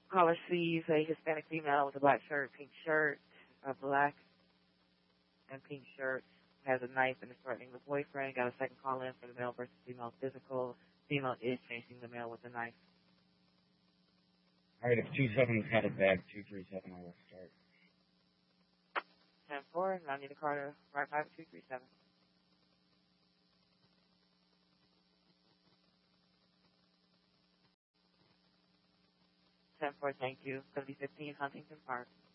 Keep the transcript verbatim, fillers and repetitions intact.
Caller sees a Hispanic female with a black shirt, pink shirt, a black and pink shirt, has a knife and is threatening the boyfriend. Got a second call in for the male versus female physical. Female is chasing the male with a knife. All right, if two seven's had a bag, two three seven, I will start. ten four, and I need a car to right five two three seven. ten four, thank you. seventy fifteen Huntington Park.